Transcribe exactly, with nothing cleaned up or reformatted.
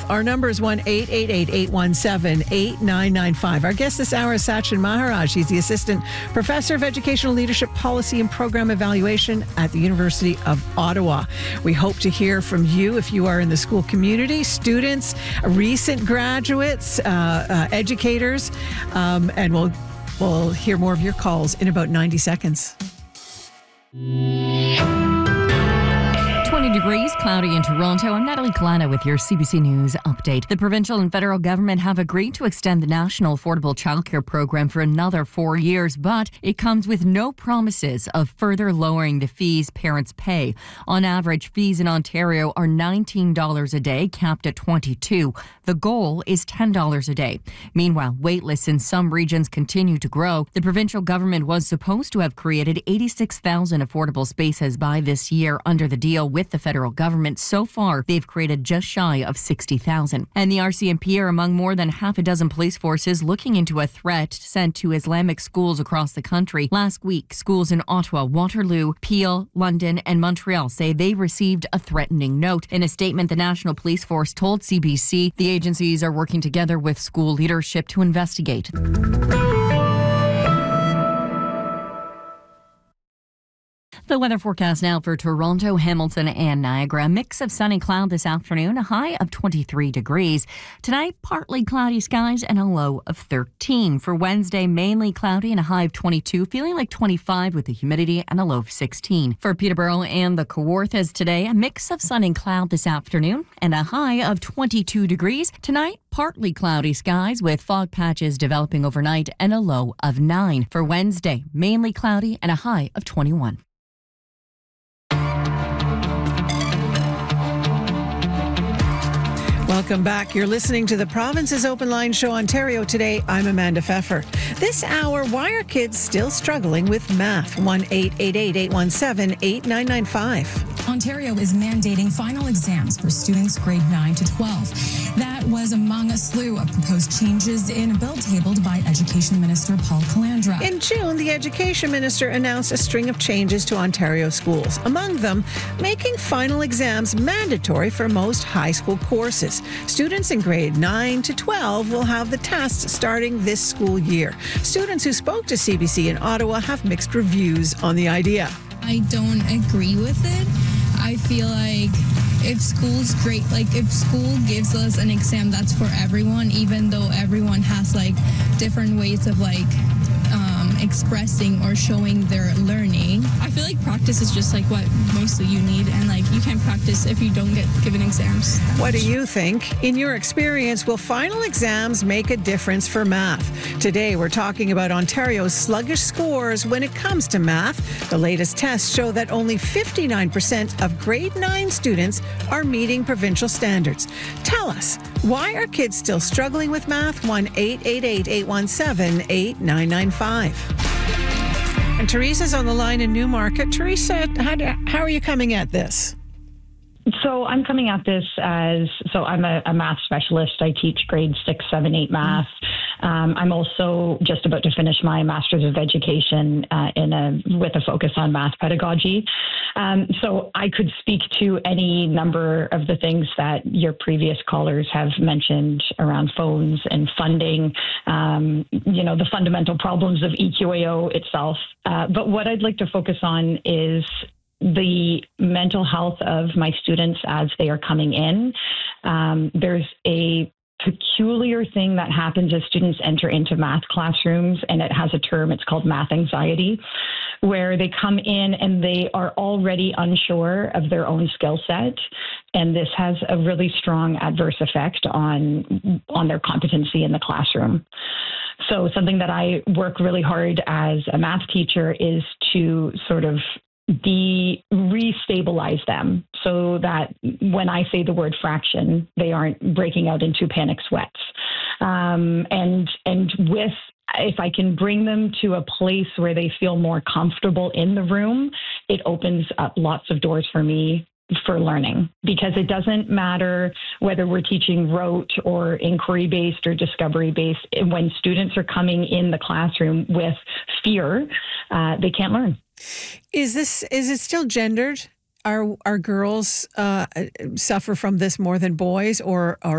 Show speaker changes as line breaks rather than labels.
Math. Our number is one eight eight eight, eight one seven, eight nine nine five. Our guest this hour is Sachin Maharaj. He's the Assistant Professor of Educational Leadership Policy and Program Evaluation at the University of Ottawa. We hope to hear from you if you are in the school community, students, recent graduates, uh, uh, educators, um, and we'll, we'll hear more of your calls in about ninety seconds.
twenty degrees, cloudy in Toronto. I'm Natalie Kalana with your C B C News update. The provincial and federal government have agreed to extend the National Affordable Childcare Program for another four years, but it comes with no promises of further lowering the fees parents pay. On average, fees in Ontario are nineteen dollars a day, capped at twenty-two dollars. The goal is ten dollars a day. Meanwhile, waitlists in some regions continue to grow. The provincial government was supposed to have created eighty-six thousand affordable spaces by this year under the deal with the federal government. So far, they've created just shy of sixty thousand. And the R C M P are among more than half a dozen police forces looking into a threat sent to Islamic schools across the country. Last week, schools in Ottawa, Waterloo, Peel, London, and Montreal say they received a threatening note. In a statement, the National Police Force told C B C the agencies are working together with school leadership to investigate. The weather forecast now for Toronto, Hamilton, and Niagara. A mix of sun and cloud this afternoon, a high of twenty-three degrees. Tonight, partly cloudy skies and a low of thirteen. For Wednesday, mainly cloudy and a high of twenty-two, feeling like twenty-five with the humidity and a low of sixteen. For Peterborough and the Kawarthas today, a mix of sun and cloud this afternoon and a high of twenty-two degrees. Tonight, partly cloudy skies with fog patches developing overnight and a low of nine. For Wednesday, mainly cloudy and a high of twenty-one.
Welcome back. You're listening to the Province's Open Line Show, Ontario Today. I'm Amanda Pfeffer. This hour, why are kids still struggling with math? one eight eight eight, eight one seven, eight nine nine five.
Ontario is mandating final exams for students grade nine to twelve. That was among a slew of proposed changes in a bill tabled by Education Minister Paul Calandra.
In June, the Education Minister announced a string of changes to Ontario schools. Among them, making final exams mandatory for most high school courses. Students in grade nine to twelve will have the tests starting this school year. Students who spoke to C B C in Ottawa have mixed reviews on the idea.
I don't agree with it. I feel like if school's great, like if school gives us an exam that's for everyone, even though everyone has like different ways of like um, expressing or showing their learning.
I feel like practice is just like what mostly you need, and like you can't practice if you don't get given exams.
What do you think? In your experience, will final exams make a difference for math? Today, we're talking about Ontario's sluggish scores when it comes to math. The latest tests show that only fifty-nine percent of grade nine students are meeting provincial standards. Tell us, why are kids still struggling with math? one eight eight eight, eight one seven, eight nine nine five. And Teresa's on the line in Newmarket. Teresa, how, do, how are you coming at this?
So I'm coming at this as, so I'm a, a math specialist. I teach grade six, seven, eight math. Um, I'm also just about to finish my Master's of Education uh, in a with a focus on math pedagogy. Um, so I could speak to any number of the things that your previous callers have mentioned around phones and funding, um, you know, the fundamental problems of E Q A O itself. Uh, but what I'd like to focus on is the mental health of my students as they are coming in. Um, there's a peculiar thing that happens as students enter into math classrooms, and it has a term, it's called math anxiety, where they come in and they are already unsure of their own skill set. And this has a really strong adverse effect on, on their competency in the classroom. So something that I work really hard as a math teacher is to sort of de restabilize them so that when I say the word fraction, they aren't breaking out into panic sweats. Um, and and with if I can bring them to a place where they feel more comfortable in the room, it opens up lots of doors for me for learning, because it doesn't matter whether we're teaching rote or inquiry-based or discovery-based. When students are coming in the classroom with fear, uh, they can't learn.
Is this, is it still gendered? Are, are girls uh, suffer from this more than boys, or, or